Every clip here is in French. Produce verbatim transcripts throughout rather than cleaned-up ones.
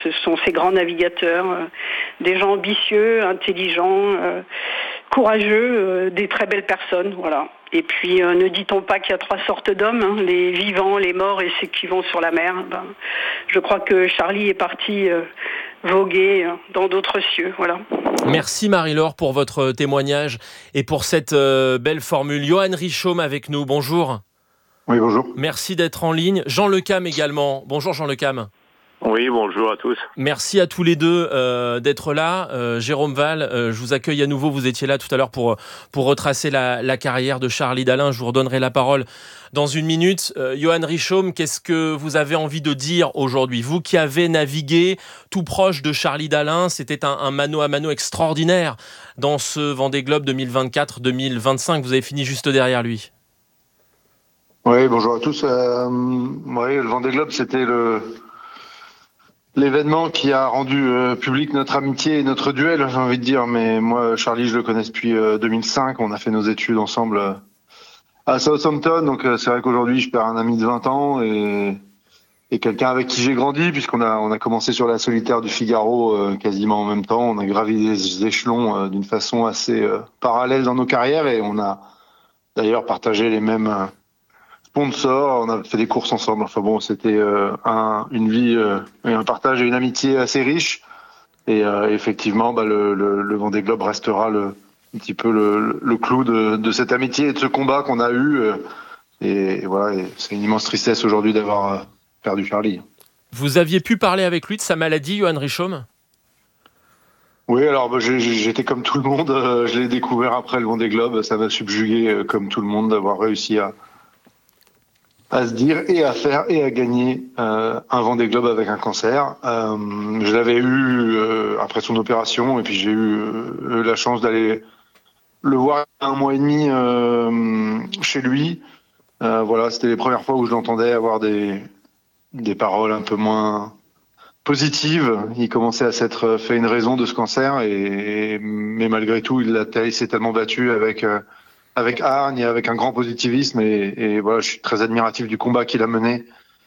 Ce sont ces grands navigateurs, euh, des gens ambitieux, intelligents, euh, courageux, euh, des très belles personnes, voilà. Et puis, euh, ne dit-on pas qu'il y a trois sortes d'hommes, hein, les vivants, les morts et ceux qui vont sur la mer. Ben, je crois que Charlie est parti euh, voguer euh, dans d'autres cieux, voilà. Merci Marie-Laure pour votre témoignage et pour cette euh, belle formule. Johan Richomme avec nous, bonjour. Oui, bonjour. Merci d'être en ligne. Jean Lecam également. Bonjour Jean Lecam. Oui, bonjour à tous. Merci à tous les deux euh, d'être là. Euh, Jérôme Val, euh, je vous accueille à nouveau. Vous étiez là tout à l'heure pour, pour retracer la, la carrière de Charlie Dalin. Je vous redonnerai la parole dans une minute. Euh, Johan Richomme, qu'est-ce que vous avez envie de dire aujourd'hui ? Vous qui avez navigué tout proche de Charlie Dalin, c'était un, un mano à mano extraordinaire dans ce Vendée Globe deux mille vingt-quatre deux mille vingt-cinq. Vous avez fini juste derrière lui. Oui, bonjour à tous. Euh, oui, le Vendée Globe, c'était le... l'événement qui a rendu euh, public notre amitié et notre duel, j'ai envie de dire. Mais moi, Charlie, je le connais depuis euh, deux mille cinq. On a fait nos études ensemble euh, à Southampton. Donc, euh, c'est vrai qu'aujourd'hui, je perds un ami de vingt ans et, et quelqu'un avec qui j'ai grandi, puisqu'on a, on a commencé sur la solitaire du Figaro euh, quasiment en même temps. On a gravi les échelons euh, d'une façon assez euh, parallèle dans nos carrières et on a d'ailleurs partagé les mêmes... Euh, sponsor, on a fait des courses ensemble. Enfin bon, c'était euh, un, une vie, euh, un partage et une amitié assez riche. Et euh, effectivement, bah, le, le, le Vendée Globe restera le, un petit peu le, le clou de, de cette amitié et de ce combat qu'on a eu. Euh, et, et voilà, et c'est une immense tristesse aujourd'hui d'avoir euh, perdu Charlie. Vous aviez pu parler avec lui de sa maladie, Johan Richomme ? Oui, alors bah, j'ai, j'étais comme tout le monde. Euh, je l'ai découvert après le Vendée Globe. Ça m'a subjugué euh, comme tout le monde d'avoir réussi à à se dire et à faire et à gagner euh, un Vendée Globe avec un cancer. Euh, je l'avais eu euh, après son opération et puis j'ai eu euh, la chance d'aller le voir un mois et demi euh, chez lui. Euh, voilà, c'était les premières fois où je l'entendais avoir des des paroles un peu moins positives. Il commençait à s'être fait une raison de ce cancer et, et mais malgré tout, il, a, il s'est tellement battu avec euh, avec hargne et avec un grand positivisme et, et voilà, je suis très admiratif du combat qu'il a mené.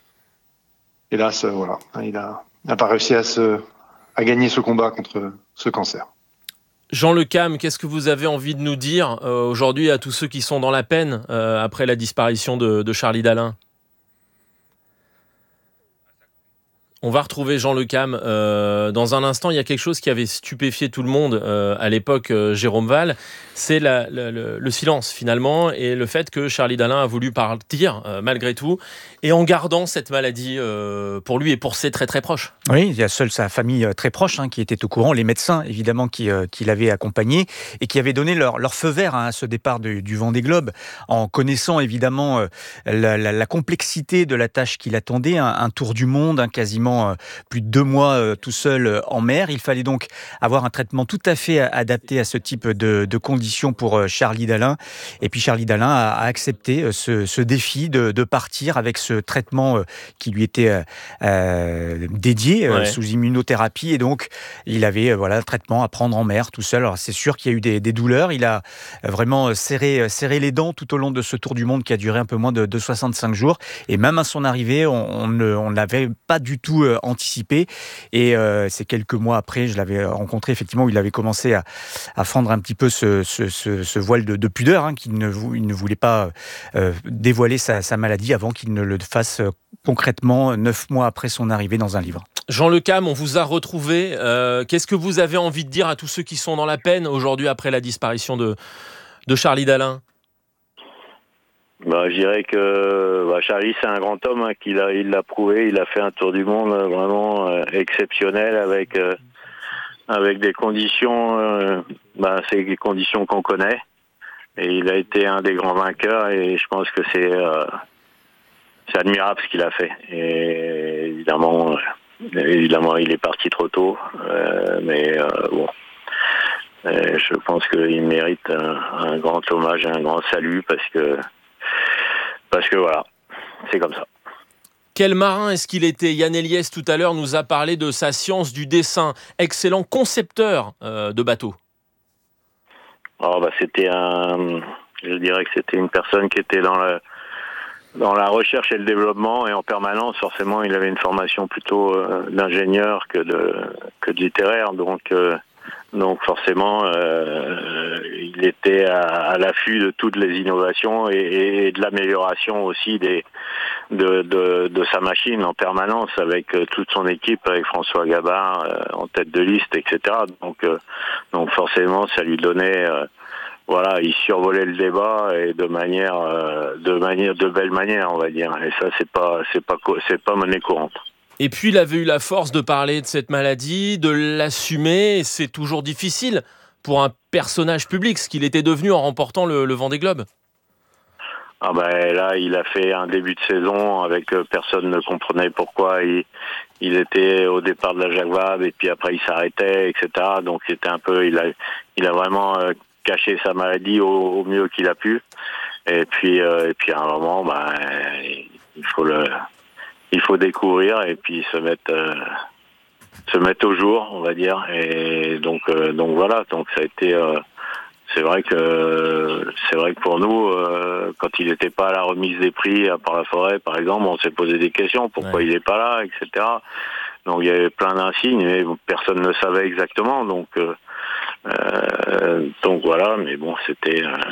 Hélas, voilà, il a, n'a pas réussi à se, à gagner ce combat contre ce cancer. Jean Lecam, qu'est-ce que vous avez envie de nous dire euh, aujourd'hui à tous ceux qui sont dans la peine euh, après la disparition de, de Charlie Dalin ? On va retrouver Jean Lecam euh, dans un instant. Il y a quelque chose qui avait stupéfié tout le monde euh, à l'époque, euh, Jérôme Val, c'est la, la, le, le silence finalement et le fait que Charlie Dalin a voulu partir euh, malgré tout et en gardant cette maladie euh, pour lui et pour ses très très proches. Oui, il y a seule sa famille très proche hein, qui était au courant, les médecins évidemment qui, euh, qui l'avaient accompagné et qui avaient donné leur, leur feu vert hein, à ce départ de, du Vendée Globe en connaissant évidemment euh, la, la, la complexité de la tâche qui l'attendait, un, un tour du monde, hein, quasiment plus de deux mois euh, tout seul euh, en mer. Il fallait donc avoir un traitement tout à fait adapté à ce type de, de conditions pour euh, Charlie Dalin. Et puis Charlie Dalin a, a accepté euh, ce, ce défi de, de partir avec ce traitement euh, qui lui était euh, euh, dédié euh, ouais. sous immunothérapie. Et donc il avait euh, voilà, un traitement à prendre en mer tout seul. Alors c'est sûr qu'il y a eu des, des douleurs. Il a vraiment serré, serré les dents tout au long de ce tour du monde qui a duré un peu moins de, de soixante-cinq jours. Et même à son arrivée, on, on ne on l'avait pas du tout anticipé et euh, c'est quelques mois après je l'avais rencontré effectivement où il avait commencé à, à fendre un petit peu ce, ce, ce, ce voile de, de pudeur hein, qu'il ne, il ne voulait pas euh, dévoiler sa, sa maladie avant qu'il ne le fasse euh, concrètement neuf mois après son arrivée dans un livre. Jean Lecam, on vous a retrouvé. Euh, qu'est-ce que vous avez envie de dire à tous ceux qui sont dans la peine aujourd'hui après la disparition de, de Charlie Dalin ? Bah, je dirais que bah, Charlie, c'est un grand homme, hein, qu'il a, il l'a prouvé. Il a fait un tour du monde euh, vraiment euh, exceptionnel avec euh, avec des conditions, euh, bah, c'est des conditions qu'on connaît. Et il a été un des grands vainqueurs. Et je pense que c'est euh, c'est admirable ce qu'il a fait. Et évidemment, euh, évidemment, il est parti trop tôt, euh, mais euh, bon. Et je pense qu'il mérite un, un grand hommage et un grand salut parce que Parce que voilà, c'est comme ça. Quel marin est-ce qu'il était ? Yann Eliès, tout à l'heure, nous a parlé de sa science du dessin. Excellent concepteur euh, de bateaux. Oh, bah, c'était un... Je dirais que c'était une personne qui était dans le, dans la recherche et le développement, et en permanence, forcément, il avait une formation plutôt euh, d'ingénieur que de que de littéraire, donc euh, donc forcément, euh, il était à, à l'affût de toutes les innovations et, et de l'amélioration aussi des de, de de sa machine en permanence, avec euh, toute son équipe, avec François Gabard euh, en tête de liste, et cetera. Donc euh, donc forcément, ça lui donnait euh, Voilà, il survolait le débat et de manière, euh, de manière, de belle manière, on va dire. Et ça, c'est pas, c'est pas, c'est pas monnaie courante. Et puis, il avait eu la force de parler de cette maladie, de l'assumer. Et c'est toujours difficile pour un personnage public, ce qu'il était devenu en remportant le, le Vendée Globe. Ah ben là, il a fait un début de saison avec euh, personne ne comprenait pourquoi il, il était au départ de la Jacques Vabre et puis après il s'arrêtait, et cetera. Donc c'était un peu, il a, il a vraiment euh, caché sa maladie au, au mieux qu'il a pu. Et puis, euh, et puis à un moment, ben, il faut le, il faut découvrir et puis se mettre, euh, se mettre au jour, on va dire. Et donc, euh, donc voilà. Donc ça a été. Euh, C'est vrai que c'est vrai que pour nous, euh, quand il n'était pas à la remise des prix à Port-la-Forêt, par exemple, on s'est posé des questions. Pourquoi ouais. il n'est pas là, et cetera. Donc il y avait plein d'insignes, mais personne ne savait exactement. Donc euh, euh, donc voilà. Mais bon, c'était euh,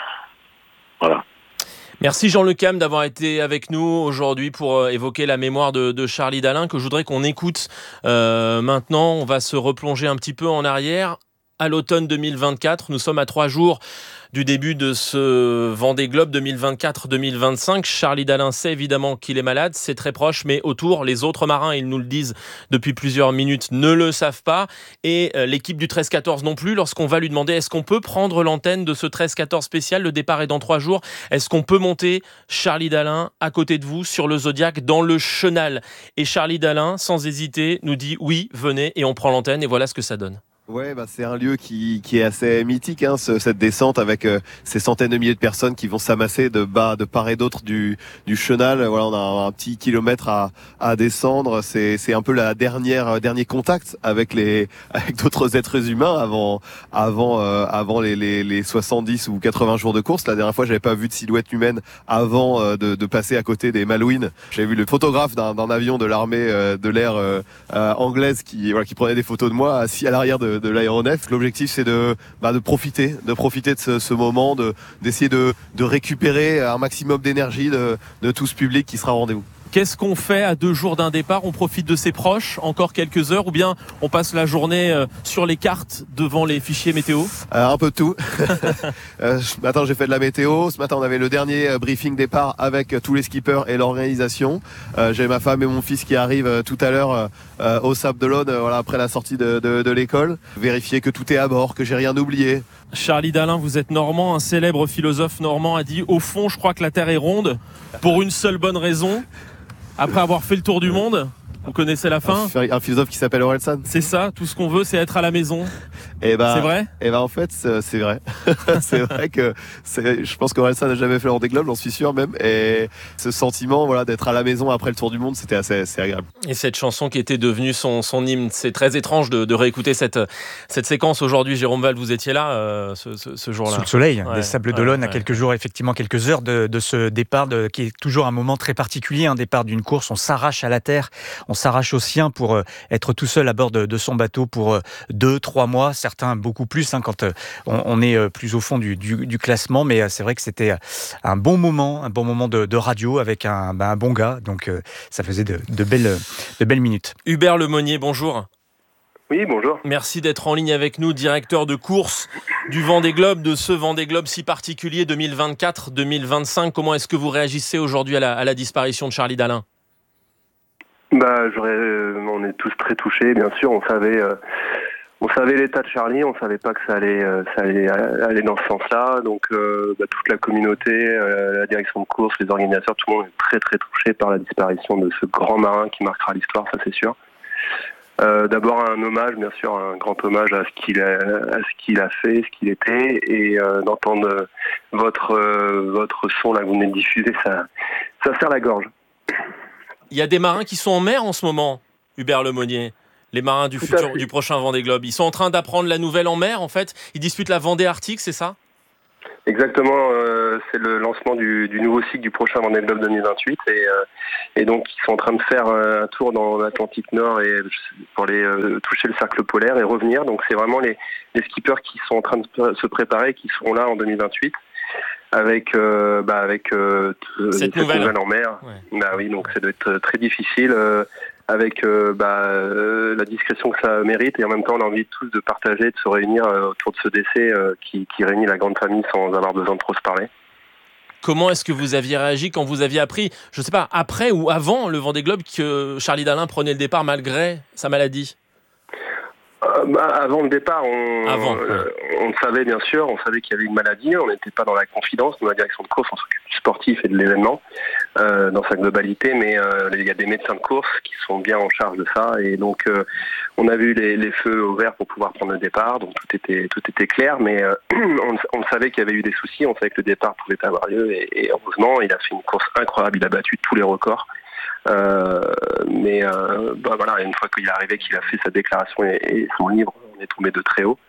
voilà. Merci Jean Le Cam d'avoir été avec nous aujourd'hui pour évoquer la mémoire de, de Charlie Dalin, que je voudrais qu'on écoute euh, maintenant. On va se replonger un petit peu en arrière. À l'automne deux mille vingt-quatre, nous sommes à trois jours du début de ce Vendée Globe deux mille vingt-quatre deux mille vingt-cinq. Charlie Dalin sait évidemment qu'il est malade, c'est très proche, mais autour, les autres marins, ils nous le disent depuis plusieurs minutes, ne le savent pas. Et l'équipe du treize quatorze non plus, lorsqu'on va lui demander est-ce qu'on peut prendre l'antenne de ce treize quatorze spécial, le départ est dans trois jours, est-ce qu'on peut monter Charlie Dalin à côté de vous sur le Zodiac dans le Chenal? Et Charlie Dalin, sans hésiter, nous dit oui, venez, et on prend l'antenne, et voilà ce que ça donne. Ouais, bah c'est un lieu qui, qui est assez mythique, hein, ce, cette descente avec euh, ces centaines de milliers de personnes qui vont s'amasser de bas, de part et d'autre du, du Chenal. Voilà, on a un, un petit kilomètre à, à descendre. C'est, c'est un peu la dernière, dernier contact avec les, avec d'autres êtres humains avant, avant, euh, avant les, les, les soixante-dix ou quatre-vingts jours de course. La dernière fois, j'avais pas vu de silhouette humaine avant euh, de, de passer à côté des Malouines. J'avais vu le photographe d'un, d'un avion de l'armée euh, de l'air euh, euh, anglaise qui, voilà, qui prenait des photos de moi assis à l'arrière de de l'aéronef. L'objectif, c'est de, bah, de profiter, de profiter de ce, ce moment, de, d'essayer de, de récupérer un maximum d'énergie de, de tout ce public qui sera au rendez-vous. Qu'est-ce qu'on fait à deux jours d'un départ? On profite de ses proches encore quelques heures ou bien on passe la journée sur les cartes devant les fichiers météo? euh, Un peu de tout. euh, ce matin, j'ai fait de la météo. Ce matin, on avait le dernier briefing départ avec tous les skippers et l'organisation. Euh, j'ai ma femme et mon fils qui arrivent tout à l'heure euh, au Sable d'Olonne, euh, voilà, après la sortie de, de, de l'école. Vérifier que tout est à bord, que j'ai rien oublié. Charlie Dalin, vous êtes normand. Un célèbre philosophe normand a dit « Au fond, je crois que la Terre est ronde pour une seule bonne raison. » Après avoir fait le tour du monde, vous connaissez la fin? Un philosophe qui s'appelle Orelsan. C'est ça, tout ce qu'on veut, c'est être à la maison. Et bah, c'est vrai? Et bah en fait, c'est, c'est vrai. c'est vrai que c'est, je pense qu'Orelsan n'a jamais fait le Vendée Globe, j'en suis sûr même. Et ce sentiment, voilà, d'être à la maison après le tour du monde, c'était assez, assez agréable. Et cette chanson qui était devenue son, son hymne, c'est très étrange de, de réécouter cette, cette séquence aujourd'hui. Jérôme Val, vous étiez là euh, ce, ce, ce jour-là. Sous le soleil, ouais, des Sables d'Olonne, ouais, à quelques jours, effectivement, quelques heures de, de ce départ, de, qui est toujours un moment très particulier, un départ d'une course. On s'arrache à la terre, on s'arrache aux siens pour euh, être tout seul à bord de, de son bateau pour euh, deux, trois mois, certains beaucoup plus, hein, quand euh, on, on est euh, plus au fond du, du, du classement. Mais euh, c'est vrai que c'était euh, un bon moment, un bon moment de, de radio avec un, bah, un bon gars. Donc euh, ça faisait de, de, belles, de belles minutes. Hubert Lemonnier, bonjour. Oui, bonjour. Merci d'être en ligne avec nous, directeur de course du Vendée Globe, de ce Vendée Globe si particulier deux mille vingt-quatre deux mille vingt-cinq. Comment est-ce que vous réagissez aujourd'hui à la, à la disparition de Charlie Dalin? Bah, j'aurais, euh, on est tous très touchés, bien sûr. On savait, euh, on savait l'état de Charlie, on savait pas que ça allait, euh, ça allait aller dans ce sens-là. Donc, euh, bah, toute la communauté, euh, la direction de course, les organisateurs, tout le monde est très très touché par la disparition de ce grand marin qui marquera l'histoire, ça c'est sûr. Euh, d'abord un hommage, bien sûr, un grand hommage à ce qu'il a, à ce qu'il a fait, ce qu'il était, et euh, d'entendre votre euh, votre son là que vous venez de diffuser, ça, ça serre la gorge. Il y a des marins qui sont en mer en ce moment, Hubert Lemonnier. Les marins du, futur, du prochain Vendée Globe. Ils sont en train d'apprendre la nouvelle en mer, en fait. Ils disputent la Vendée Arctique, c'est ça? Exactement. Euh, euh, c'est le lancement du, du nouveau cycle du prochain Vendée Globe deux mille vingt-huit et, euh, et donc ils sont en train de faire un tour dans l'Atlantique Nord et pour aller euh, toucher le cercle polaire et revenir. Donc c'est vraiment les, les skippers qui sont en train de se préparer, qui seront là en deux mille vingt-huit. Avec euh, bah avec euh, cette, cette nouvelle. nouvelle en mer, ouais. Bah oui, donc ça doit être très difficile euh, avec euh, bah, euh, la discrétion que ça mérite et en même temps on a envie tous de partager, de se réunir euh, autour de ce décès euh, qui, qui réunit la grande famille sans avoir besoin de trop se parler. Comment est-ce que vous aviez réagi quand vous aviez appris, je ne sais pas, après ou avant le Vendée Globe, que Charlie Dalin prenait le départ malgré sa maladie ? Euh, bah, avant le départ, on, avant, euh, on le savait bien sûr, on savait qu'il y avait une maladie, on n'était pas dans la confidence, dans la direction de course, on s'occupe du sportif et de l'événement euh, dans sa globalité, mais euh, il y a des médecins de course qui sont bien en charge de ça, et donc euh, on a vu les, les feux au vert pour pouvoir prendre le départ, donc tout était tout était clair, mais euh, on, on savait qu'il y avait eu des soucis, on savait que le départ pouvait avoir lieu, et, et heureusement, il a fait une course incroyable, il a battu tous les records. Euh, mais euh, bah voilà, une fois qu'il est arrivé, qu'il a fait sa déclaration et, et son livre, on est tombé de très haut.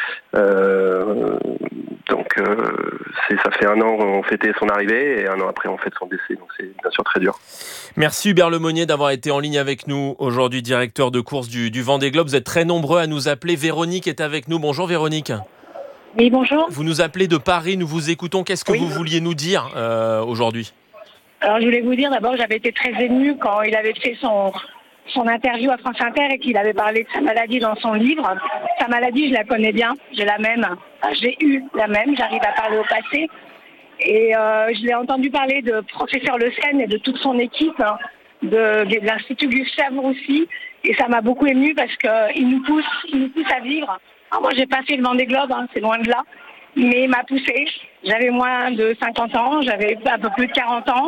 Euh, donc euh, c'est, ça fait un an qu'on fêtait son arrivée et un an après on fête son décès, donc c'est bien sûr très dur. Merci Hubert Lemonnier d'avoir été en ligne avec nous aujourd'hui, directeur de course du, du Vendée Globe. Vous êtes très nombreux à nous appeler. Véronique est avec nous. Bonjour Véronique. Oui, bonjour. Vous nous appelez de Paris, nous vous écoutons. Qu'est-ce que oui. vous vouliez nous dire euh, aujourd'hui ? Alors je voulais vous dire, d'abord j'avais été très émue quand il avait fait son, son interview à France Inter et qu'il avait parlé de sa maladie dans son livre. Sa maladie, je la connais bien, j'ai la même, enfin, j'ai eu la même, j'arrive à parler au passé. Et euh, je l'ai entendu parler de professeur Le Seine et de toute son équipe, hein, de, de l'Institut Gustave Roussy, et ça m'a beaucoup émue parce qu'il nous pousse, il nous pousse à vivre. Alors moi j'ai pas fait le Vendée Globe, hein, c'est loin de là, mais il m'a poussé. J'avais moins de cinquante ans, j'avais un peu plus de quarante ans.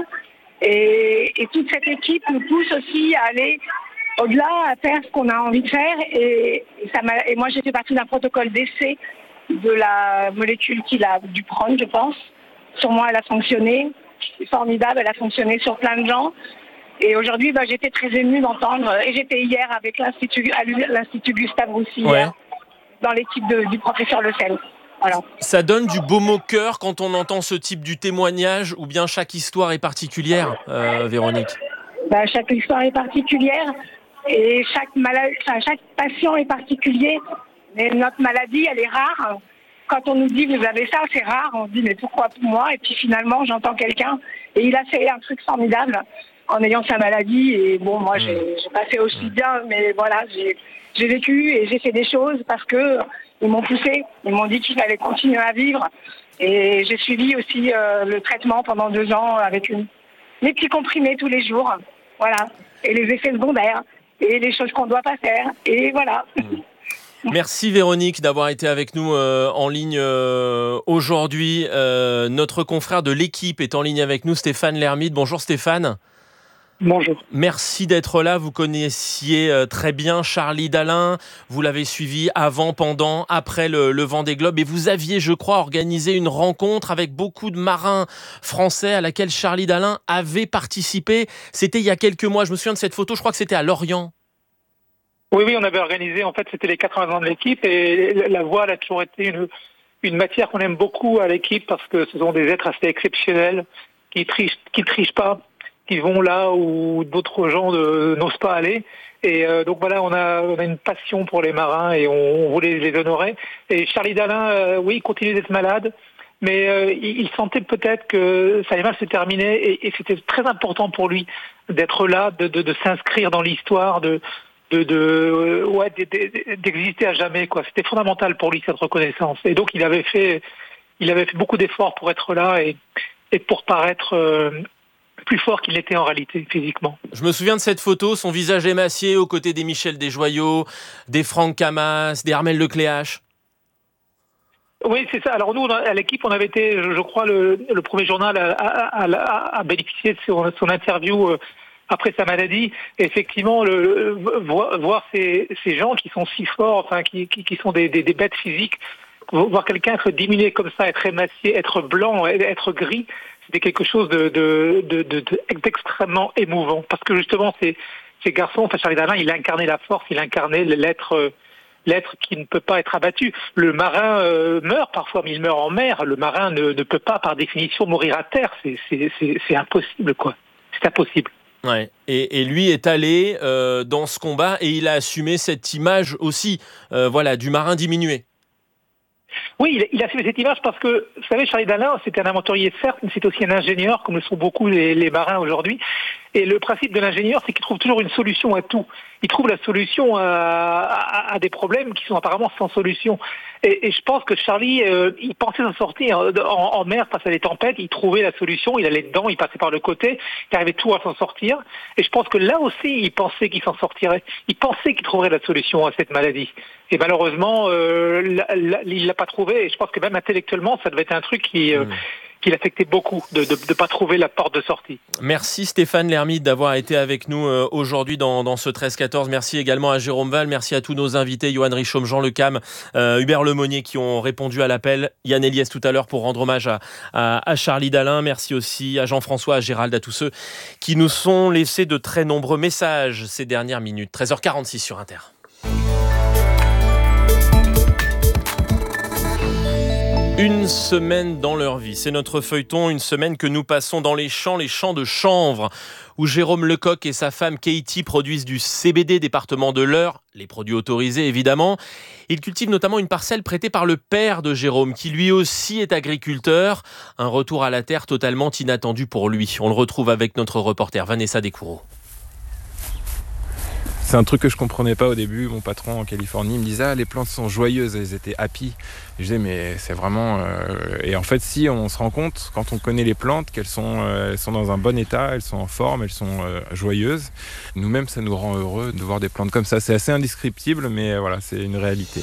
Et, et toute cette équipe nous pousse aussi à aller au-delà, à faire ce qu'on a envie de faire. Et, et, ça m'a, et moi, j'ai fait partie d'un protocole d'essai de la molécule qu'il a dû prendre, je pense. Sur moi, elle a fonctionné. C'est formidable, elle a fonctionné sur plein de gens. Et aujourd'hui, bah, j'étais très émue d'entendre. Et j'étais hier avec l'Institut, à l'Institut Gustave Roussy, ouais. hier, dans l'équipe de, du professeur Le Seine. Voilà. Ça donne du baume au cœur quand on entend ce type de témoignage, ou bien chaque histoire est particulière, euh, Véronique ? Bah, chaque histoire est particulière et chaque, malade, enfin, chaque patient est particulier. Mais notre maladie, elle est rare. Quand on nous dit vous avez ça, c'est rare. On se dit mais pourquoi moi ? Et puis finalement, j'entends quelqu'un et il a fait un truc formidable en ayant sa maladie. Et bon, moi, j'ai, j'ai pas fait aussi bien, mais voilà, j'ai, j'ai vécu et j'ai fait des choses parce que ils m'ont poussé, ils m'ont dit qu'il fallait continuer à vivre. Et j'ai suivi aussi euh, le traitement pendant deux ans avec une, les petits comprimés tous les jours. Voilà. Et les effets secondaires. Et les choses qu'on ne doit pas faire. Et voilà. Merci Véronique d'avoir été avec nous euh, en ligne euh, aujourd'hui. Euh, notre confrère de l'équipe est en ligne avec nous, Stéphane Lermite. Bonjour Stéphane. Bonjour. Merci d'être là. Vous connaissiez très bien Charlie Dalin. Vous l'avez suivi avant, pendant, après le, le Vendée Globe. Et vous aviez, je crois, organisé une rencontre avec beaucoup de marins français à laquelle Charlie Dalin avait participé. C'était il y a quelques mois. Je me souviens de cette photo. Je crois que c'était à Lorient. Oui, oui, on avait organisé. En fait, c'était les quatre-vingts ans de l'équipe. Et la voile a toujours été une, une matière qu'on aime beaucoup à l'équipe parce que ce sont des êtres assez exceptionnels qui trichent, qui trichent pas, qui vont là où d'autres gens ne, n'osent pas aller. Et euh, donc voilà, on a, on a une passion pour les marins et on, on voulait les honorer. Et Charlie Dalin, euh, oui, il continue d'être malade, mais euh, il, il sentait peut-être que ça allait mal se terminer et, et c'était très important pour lui d'être là, de, de, de s'inscrire dans l'histoire, de, de, de euh, ouais, d'exister à jamais, quoi. C'était fondamental pour lui, cette reconnaissance. Et donc il avait fait, il avait fait beaucoup d'efforts pour être là et, et pour paraître euh, plus fort qu'il l'était en réalité, physiquement. Je me souviens de cette photo, son visage émacié aux côtés des Michel Desjoyaux, des Franck Camas, des Armel Lecléache. Oui, c'est ça. Alors nous, à l'équipe, on avait été, je crois, le, le premier journal à, à, à, à bénéficier de son, son interview euh, après sa maladie. Et effectivement, le, voir, voir ces, ces gens qui sont si forts, enfin, qui, qui, qui sont des, des, des bêtes physiques, voir quelqu'un être diminué comme ça, être émacié, être blanc, être gris, c'était quelque chose de, de, de, de, de, d'extrêmement émouvant. Parce que justement, ces, ces garçons, enfin Charlie Dalin, il incarnait la force, il incarnait l'être, l'être qui ne peut pas être abattu. Le marin euh, meurt parfois, mais il meurt en mer. Le marin ne, ne peut pas, par définition, mourir à terre. C'est, c'est, c'est, c'est impossible, quoi. C'est impossible. Ouais. Et, et lui est allé euh, dans ce combat et il a assumé cette image aussi, euh, voilà, du marin diminué. Oui, il, il a fait cette image parce que, vous savez, Charlie Dalin, c'était un aventurier certes, mais c'est aussi un ingénieur, comme le sont beaucoup les, les marins aujourd'hui. Et le principe de l'ingénieur, c'est qu'il trouve toujours une solution à tout. Il trouve la solution à, à, à des problèmes qui sont apparemment sans solution. Et, et je pense que Charlie, euh, il pensait s'en sortir en, en mer face à des tempêtes. Il trouvait la solution, il allait dedans, il passait par le côté, il arrivait tout à s'en sortir. Et je pense que là aussi, il pensait qu'il s'en sortirait. Il pensait qu'il trouverait la solution à cette maladie. Et malheureusement, euh, la, la, il l'a pas trouvé. Et je pense que même intellectuellement, ça devait être un truc qui... Euh, mmh. qui l'affectait beaucoup, de ne pas trouver la porte de sortie. Merci Stéphane Lermite d'avoir été avec nous euh, aujourd'hui dans, dans ce treize quatorze. Merci également à Jérôme Val, merci à tous nos invités, Johan Richomme, Jean Le Cam, euh, Hubert Lemonnier qui ont répondu à l'appel, Yann Eliès tout à l'heure pour rendre hommage à, à, à Charlie Dalin. Merci aussi à Jean-François, à Gérald, à tous ceux qui nous sont laissés de très nombreux messages ces dernières minutes. treize heures quarante-six sur Inter. Une semaine dans leur vie, c'est notre feuilleton, une semaine que nous passons dans les champs, les champs de chanvre, où Jérôme Lecoq et sa femme Katie produisent du C B D, département de l'Eure, les produits autorisés évidemment. Ils cultivent notamment une parcelle prêtée par le père de Jérôme, qui lui aussi est agriculteur. Un retour à la terre totalement inattendu pour lui. On le retrouve avec notre reporter Vanessa Descoureaux. C'est un truc que je comprenais pas au début. Mon patron en Californie me disait ah, les plantes sont joyeuses, elles étaient happy. Et je disais mais c'est vraiment... Euh... Et en fait si on se rend compte quand on connaît les plantes qu'elles sont, euh, elles sont dans un bon état, elles sont en forme, elles sont euh, joyeuses. Nous-mêmes ça nous rend heureux de voir des plantes comme ça. C'est assez indescriptible mais euh, voilà, c'est une réalité.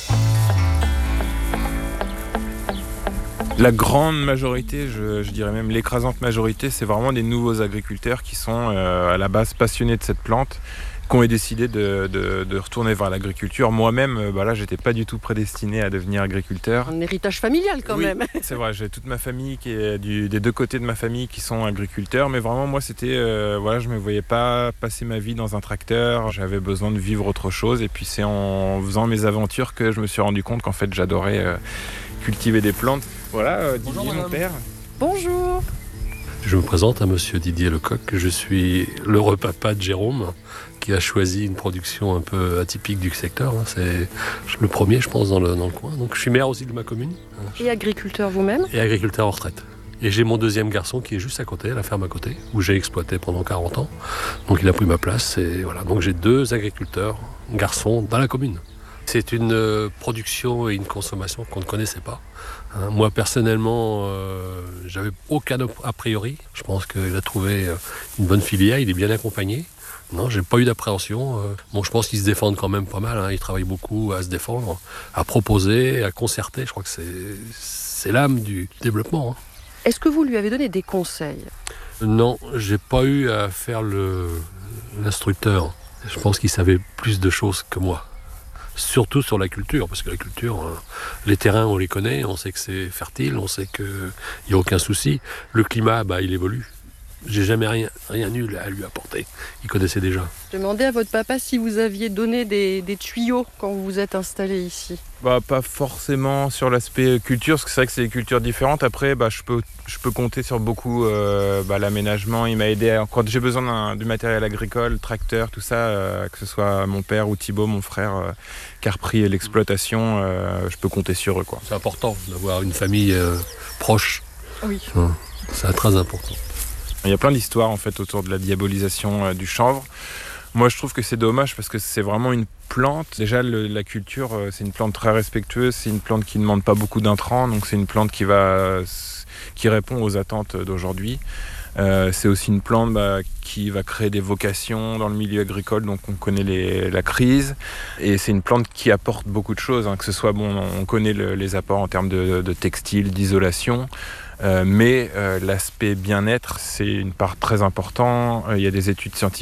La grande majorité, je, je dirais même l'écrasante majorité, c'est vraiment des nouveaux agriculteurs qui sont euh, à la base passionnés de cette plante, qui ont décidé de, de, de retourner vers l'agriculture. Moi-même, bah là, j'étais pas du tout prédestiné à devenir agriculteur. Un héritage familial quand oui, même. C'est vrai, j'ai toute ma famille qui est du, des deux côtés de ma famille qui sont agriculteurs, mais vraiment moi, c'était, euh, voilà, je me voyais pas passer ma vie dans un tracteur. J'avais besoin de vivre autre chose, et puis c'est en faisant mes aventures que je me suis rendu compte qu'en fait, j'adorais euh, cultiver des plantes. Voilà, euh, Didier, bonjour, mon père. Bonjour. Je me présente à monsieur Didier Lecoq. Je suis l'heureux papa de Jérôme, qui a choisi une production un peu atypique du secteur. C'est le premier, je pense, dans le, dans le coin. Donc, je suis maire aussi de ma commune. Et agriculteur vous-même ? Et agriculteur en retraite. Et j'ai mon deuxième garçon qui est juste à côté, à la ferme à côté, où j'ai exploité pendant quarante ans. Donc, il a pris ma place. Et voilà. Donc, j'ai deux agriculteurs, garçons, dans la commune. C'est une production et une consommation qu'on ne connaissait pas. Hein, moi, personnellement, euh, j'avais aucun a priori. Je pense qu'il a trouvé une bonne filière, il est bien accompagné. Non, j'ai pas eu d'appréhension. Bon, je pense qu'ils se défendent quand même pas mal. Hein. Ils travaillent beaucoup à se défendre, à proposer, à concerter. Je crois que c'est, c'est l'âme du développement. Hein. Est-ce que vous lui avez donné des conseils ? Non, j'ai pas eu à faire le, l'instructeur. Je pense qu'il savait plus de choses que moi. Surtout sur la culture, parce que la culture, hein, les terrains, on les connaît, on sait que c'est fertile, on sait qu'il n'y a aucun souci. Le climat, bah, il évolue. J'ai jamais rien, rien eu à lui apporter. Il connaissait déjà. Je demandais à votre papa si vous aviez donné des, des tuyaux quand vous vous êtes installé ici. Bah, pas forcément sur l'aspect culture, parce que c'est vrai que c'est des cultures différentes. Après, bah, je, peux, je peux compter sur beaucoup euh, bah, l'aménagement. Il m'a aidé à, quand j'ai besoin d'un, du matériel agricole, tracteur, tout ça, euh, que ce soit mon père ou Thibaut, mon frère, euh, qui a repris l'exploitation, euh, je peux compter sur eux. Quoi. C'est important d'avoir une famille euh, proche. Oui. Hein, c'est très important. Il y a plein d'histoires en fait autour de la diabolisation euh, du chanvre. Moi je trouve que c'est dommage parce que c'est vraiment une plante. Déjà le, la culture euh, c'est une plante très respectueuse, c'est une plante qui ne demande pas beaucoup d'intrants, donc c'est une plante qui, va, qui répond aux attentes d'aujourd'hui. Euh, c'est aussi une plante bah, qui va créer des vocations dans le milieu agricole, donc on connaît les, la crise. Et c'est une plante qui apporte beaucoup de choses, hein, que ce soit, bon, on connaît le, les apports en termes de, de textile, d'isolation. Euh, mais euh, l'aspect bien-être, c'est une part très importante. Euh, il y a des études scientifiques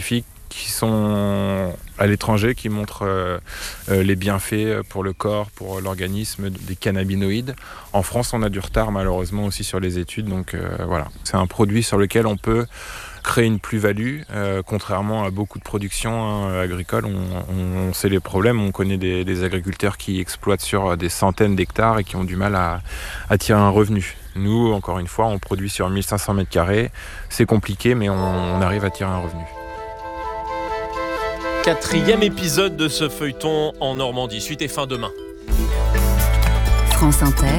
qui sont à l'étranger, qui montrent euh, euh, les bienfaits pour le corps, pour l'organisme des cannabinoïdes. En France, on a du retard malheureusement aussi sur les études, donc euh, voilà. C'est un produit sur lequel on peut créer une plus-value, euh, contrairement à beaucoup de productions hein, agricoles. On, on, on sait les problèmes, on connaît des, des agriculteurs qui exploitent sur des centaines d'hectares et qui ont du mal à, à tirer un revenu. Nous, encore une fois, on produit sur mille cinq cents mètres carrés. C'est compliqué, mais on, on arrive à tirer un revenu. Quatrième épisode de ce feuilleton en Normandie. Suite et fin demain. France Inter.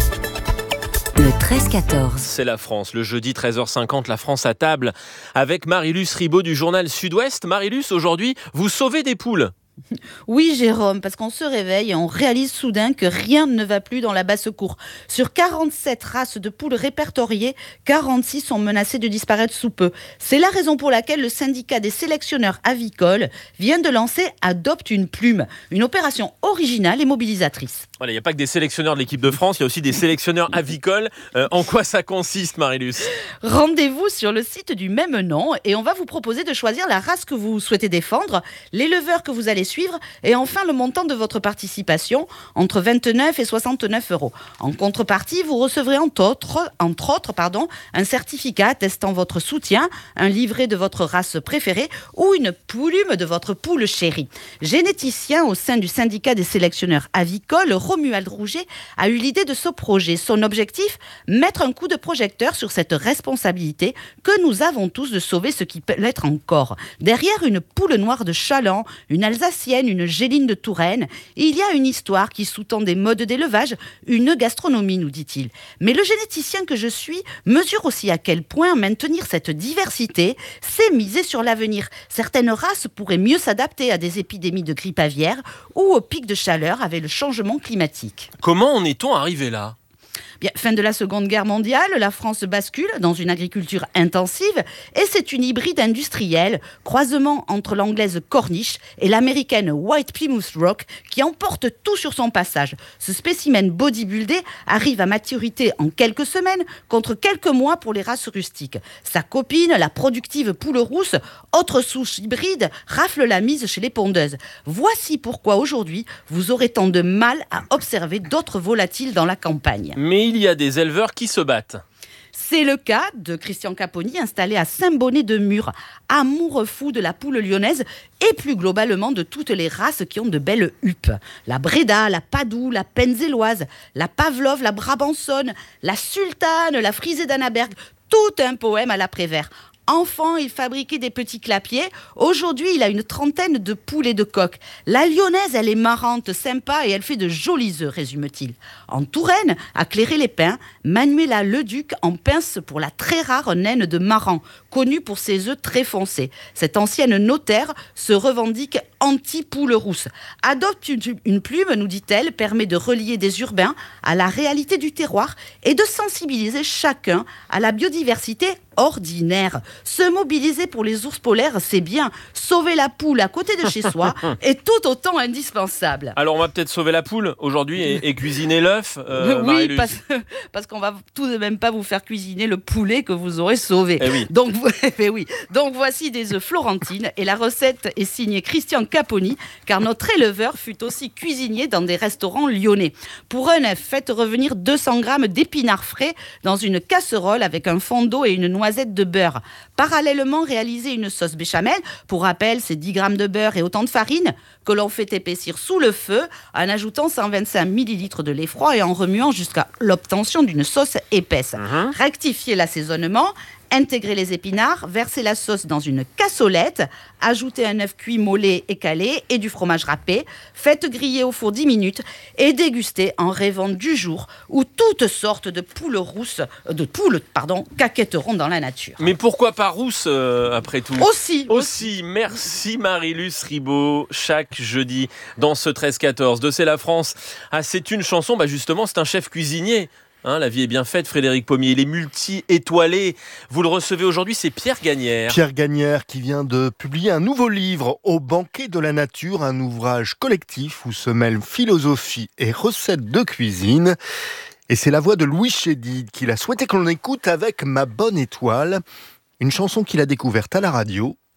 Le treize quatorze. C'est la France. Le jeudi treize heures cinquante, la France à table avec Marie-Luce Ribaud du journal Sud-Ouest. Marie-Luce, aujourd'hui, vous sauvez des poules. Oui, Jérôme, parce qu'on se réveille et on réalise soudain que rien ne va plus dans la basse-cour. Sur quarante-sept races de poules répertoriées, quarante-six sont menacées de disparaître sous peu. C'est la raison pour laquelle le syndicat des sélectionneurs avicoles vient de lancer Adopte une plume, une opération originale et mobilisatrice. Voilà, il n'y a pas que des sélectionneurs de l'équipe de France, il y a aussi des sélectionneurs avicoles. Euh, en quoi ça consiste, Marie-Luce ? Rendez-vous sur le site du même nom et on va vous proposer de choisir la race que vous souhaitez défendre, l'éleveur que vous allez suivre et enfin le montant de votre participation, entre vingt-neuf et soixante-neuf euros. En contrepartie, vous recevrez entre autres, entre autres pardon, un certificat attestant votre soutien, un livret de votre race préférée ou une plume de votre poule chérie. Généticien au sein du syndicat des sélectionneurs avicoles, Romuald Rouget a eu l'idée de ce projet. Son objectif, mettre un coup de projecteur sur cette responsabilité que nous avons tous de sauver ce qui peut l'être encore. Derrière une poule noire de Chaland, une Alsacienne, une Géline de Touraine, il y a une histoire qui sous-tend des modes d'élevage, une gastronomie, nous dit-il. Mais le généticien que je suis mesure aussi à quel point maintenir cette diversité, c'est miser sur l'avenir. Certaines races pourraient mieux s'adapter à des épidémies de grippe aviaire ou aux pics de chaleur avec le changement climatique. Comment en est-on arrivé là ? Bien, fin de la Seconde Guerre mondiale, la France bascule dans une agriculture intensive et c'est une hybride industrielle, croisement entre l'anglaise Cornish et l'américaine White Plymouth Rock qui emporte tout sur son passage. Ce spécimen bodybuildé arrive à maturité en quelques semaines contre quelques mois pour les races rustiques. Sa copine, la productive poule rousse, autre souche hybride, rafle la mise chez les pondeuses. Voici pourquoi aujourd'hui, vous aurez tant de mal à observer d'autres volatiles dans la campagne. Mais il y a des éleveurs qui se battent. C'est le cas de Christian Caponi, installé à Saint-Bonnet-de-Mur, amoureux fou de la poule lyonnaise et plus globalement de toutes les races qui ont de belles huppes. La Breda, la Padoue, la Penzelloise, la Pavlov, la Brabançonne, la Sultane, la Frisée d'Annaberg, tout un poème à l'après-vert. Enfant, il fabriquait des petits clapiers. Aujourd'hui, il a une trentaine de poules et de coqs. La lyonnaise, elle est marrante, sympa et elle fait de jolis œufs, résume-t-il. En Touraine, à Cléré-les-Pins, Manuela Leduc en pince pour la très rare naine de Maran, connue pour ses œufs très foncés. Cette ancienne notaire se revendique anti-poule rousse. Adopte une, une plume, nous dit-elle, permet de relier des urbains à la réalité du terroir et de sensibiliser chacun à la biodiversité ordinaire. Se mobiliser pour les ours polaires, c'est bien. Sauver la poule à côté de chez soi est tout autant indispensable. Alors on va peut-être sauver la poule aujourd'hui et, et cuisiner l'œuf, euh, Oui, parce, parce qu'on va tout de même pas vous faire cuisiner le poulet que vous aurez sauvé. Eh oui. Donc, eh oui. Donc voici des œufs florentines et la recette est signée Christian Caponi, car notre éleveur fut aussi cuisinier dans des restaurants lyonnais. Pour un œuf, faites revenir deux cents grammes d'épinards frais dans une casserole avec un fond d'eau et une noisette de beurre. Parallèlement, réalisez une sauce béchamel. Pour rappel, c'est dix grammes de beurre et autant de farine que l'on fait épaissir sous le feu en ajoutant cent vingt-cinq millilitres de lait froid et en remuant jusqu'à l'obtention d'une sauce épaisse. Mmh. Rectifiez l'assaisonnement. Intégrez les épinards, versez la sauce dans une cassolette, ajoutez un œuf cuit mollet et calé et du fromage râpé, faites griller au four dix minutes et dégustez en rêvant du jour où toutes sortes de poules rousses, de poules, pardon, caquetteront dans la nature. Mais pourquoi pas rousse euh, après tout ? Aussi, aussi. Merci Marie-Luce Ribaud. Chaque jeudi dans ce treize quatorze de C'est la France. Ah, c'est une chanson, bah justement, c'est un chef cuisinier. Hein, la vie est bien faite, Frédéric Pommier. Il est multi-étoilé. Vous le recevez aujourd'hui, c'est Pierre Gagnère. Pierre Gagnère qui vient de publier un nouveau livre, Au banquet de la nature, un ouvrage collectif où se mêlent philosophie et recettes de cuisine. Et c'est la voix de Louis Chédid qu'il a souhaité que l'on écoute avec Ma bonne étoile, une chanson qu'il a découverte à la radio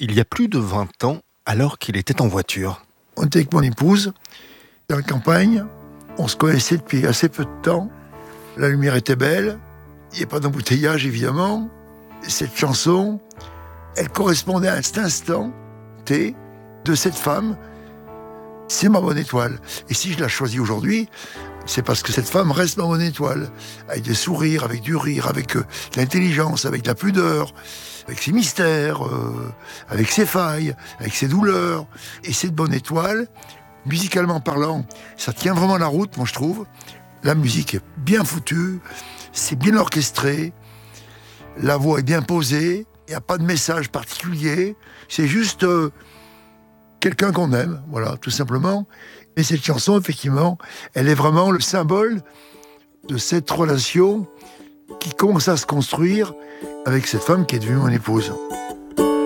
il y a plus de vingt ans, alors qu'il était en voiture. On était avec mon épouse, dans la campagne. On se connaissait depuis assez peu de temps. La lumière était belle. Il n'y a pas d'embouteillage, évidemment. Et cette chanson, elle correspondait à cet instant T de cette femme. C'est ma bonne étoile. Et si je la choisis aujourd'hui, c'est parce que cette femme reste ma bonne étoile. Avec des sourires, avec du rire, avec euh, de l'intelligence, avec de la pudeur, avec ses mystères, euh, avec ses failles, avec ses douleurs. Et cette bonne étoile, musicalement parlant, ça tient vraiment la route, moi je trouve. La musique est bien foutue, c'est bien orchestré, la voix est bien posée, il n'y a pas de message particulier, c'est juste euh, quelqu'un qu'on aime, voilà, tout simplement. Et cette chanson, effectivement, elle est vraiment le symbole de cette relation qui commence à se construire avec cette femme qui est devenue mon épouse.